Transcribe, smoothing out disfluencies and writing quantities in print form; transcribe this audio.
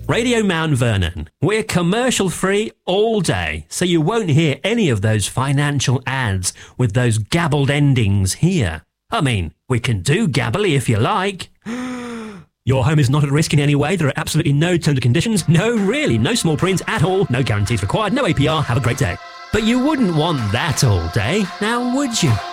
Radio Mount Vernon. We're commercial free all day, so you won't hear any of those financial ads with those gabbled endings here. I mean, we can do gabbly if you like. Your home is not at risk in any way. There are absolutely no terms and conditions. No, really, no small print at all. No guarantees required. No APR. Have a great day. But you wouldn't want that all day, now would you?